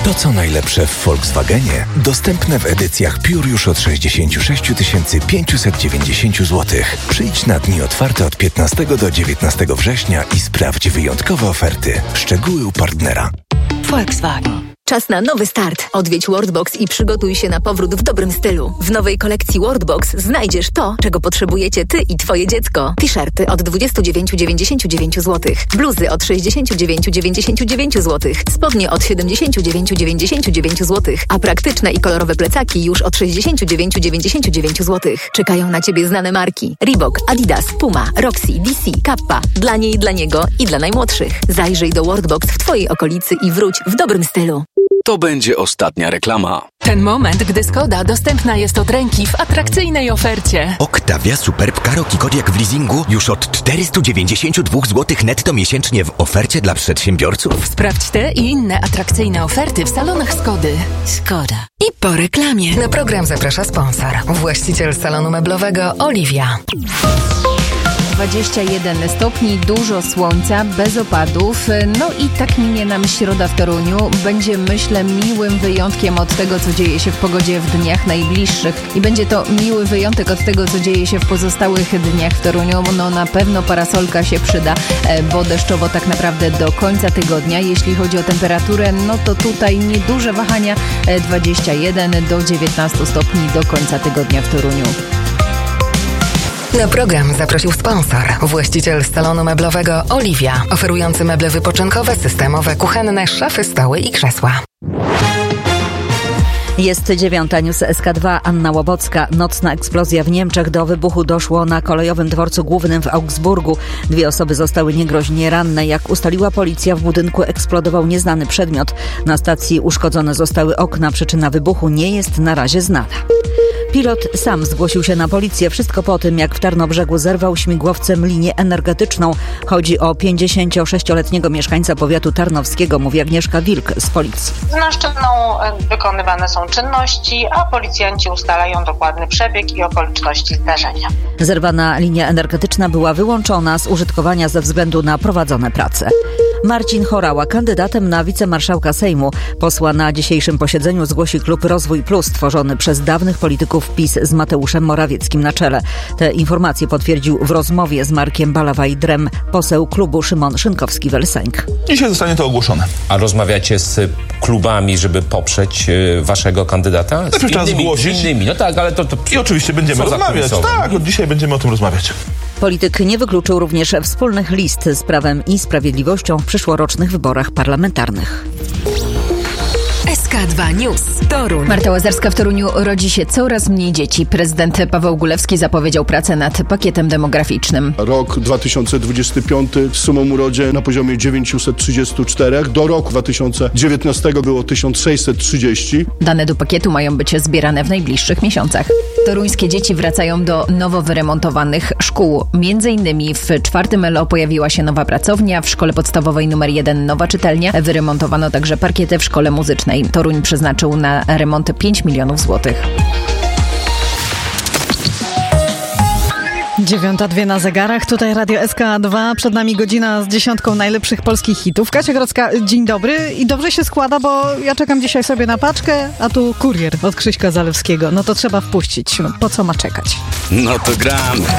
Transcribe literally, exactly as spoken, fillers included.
To, co najlepsze w Volkswagenie, dostępne w edycjach Pure już od sześćdziesiąt sześć tysięcy pięćset dziewięćdziesiąt złotych. Przyjdź na dni otwarte od piętnastego do dziewiętnastego września i sprawdź wyjątkowe oferty. Szczegóły u partnera. Volkswagen. Czas na nowy start. Odwiedź Worldbox i przygotuj się na powrót w dobrym stylu. W nowej kolekcji Worldbox znajdziesz to, czego potrzebujecie Ty i Twoje dziecko. T-shirty od dwadzieścia dziewięć dziewięćdziesiąt dziewięć złotych. Bluzy od sześćdziesiąt dziewięć dziewięćdziesiąt dziewięć złotych. Spodnie od siedemdziesiąt dziewięć dziewięćdziesiąt dziewięć złotych. A praktyczne i kolorowe plecaki już od sześćdziesiąt dziewięć dziewięćdziesiąt dziewięć złotych. Czekają na Ciebie znane marki. Reebok, Adidas, Puma, Roxy, D C, Kappa. Dla niej, dla niego i dla najmłodszych. Zajrzyj do Worldbox w Twojej okolicy i wróć w dobrym stylu. To będzie ostatnia reklama. Ten moment, gdy Skoda dostępna jest od ręki w atrakcyjnej ofercie. Octavia Superb Karoq i Kodiaq w leasingu już od czterysta dziewięćdziesiąt dwa złotych netto miesięcznie w ofercie dla przedsiębiorców. Sprawdź te i inne atrakcyjne oferty w salonach Skody. Skoda. I po reklamie. Na program zaprasza sponsor. Właściciel salonu meblowego Oliwia. dwadzieścia jeden stopni, dużo słońca, bez opadów. No i tak minie nam środa w Toruniu. Będzie, myślę, miłym wyjątkiem od tego, co dzieje się w pogodzie w dniach najbliższych. I będzie to miły wyjątek od tego, co dzieje się w pozostałych dniach w Toruniu. No na pewno parasolka się przyda, bo deszczowo tak naprawdę do końca tygodnia. Jeśli chodzi o temperaturę, no to tutaj nieduże wahania. dwadzieścia jeden do dziewiętnastu stopni do końca tygodnia w Toruniu. Na program zaprosił sponsor, właściciel salonu meblowego Oliwia, oferujący meble wypoczynkowe, systemowe, kuchenne, szafy, stoły i krzesła. Jest dziewiąta, news S K dwa, Anna Łobocka. Nocna eksplozja w Niemczech. Do wybuchu doszło na kolejowym dworcu głównym w Augsburgu. Dwie osoby zostały niegroźnie ranne. Jak ustaliła policja, w budynku eksplodował nieznany przedmiot. Na stacji uszkodzone zostały okna. Przyczyna wybuchu nie jest na razie znana. Pilot sam zgłosił się na policję. Wszystko po tym, jak w Tarnobrzegu zerwał śmigłowcem linię energetyczną. Chodzi o pięćdziesięciosześcioletniego mieszkańca powiatu tarnowskiego, mówi Agnieszka Wilk z policji. Z naszczyną wykonywane są czynności, a policjanci ustalają dokładny przebieg i okoliczności zdarzenia. Zerwana linia energetyczna była wyłączona z użytkowania ze względu na prowadzone prace. Marcin Horała, kandydatem na wicemarszałka Sejmu. Posła na dzisiejszym posiedzeniu zgłosi klub Rozwój Plus, tworzony przez dawnych polityków PiS z Mateuszem Morawieckim na czele. Te informacje potwierdził w rozmowie z Markiem Balawaj-Drem poseł klubu Szymon Szynkowski-Welsenk. Dzisiaj zostanie to ogłoszone. A rozmawiacie z klubami, żeby poprzeć y, waszego kandydata? Z Najpierw trzeba zgłosić. Z innymi. No tak, ale to... to I oczywiście będziemy rozmawiać. Tak, od dzisiaj będziemy o tym rozmawiać. Polityk nie wykluczył również wspólnych list z Prawem i Sprawiedliwością w przyszłorocznych wyborach parlamentarnych. S K dwa News. Toruń. Marta Łazarska. W Toruniu rodzi się coraz mniej dzieci. Prezydent Paweł Gulewski zapowiedział pracę nad pakietem demograficznym. Rok dwa tysiące dwudziesty piąty z sumą urodzeń na poziomie dziewięćset trzydzieści cztery. Do roku dwa tysiące dziewiętnastego było tysiąc sześćset trzydzieści. Dane do pakietu mają być zbierane w najbliższych miesiącach. Toruńskie dzieci wracają do nowo wyremontowanych szkół. Między innymi w czwartym L O pojawiła się nowa pracownia, w szkole podstawowej numer jeden nowa czytelnia. Wyremontowano także parkietę w szkole muzycznej. Toruń przeznaczył na remont pięć milionów złotych. Dziewiąta dwie na zegarach, tutaj Radio S K dwa, przed nami godzina z dziesiątką najlepszych polskich hitów. Kasia Grodzka, dzień dobry i dobrze się składa, bo ja czekam dzisiaj sobie na paczkę, a tu kurier od Krzyśka Zalewskiego. No to trzeba wpuścić, no, po co ma czekać? No to gramy.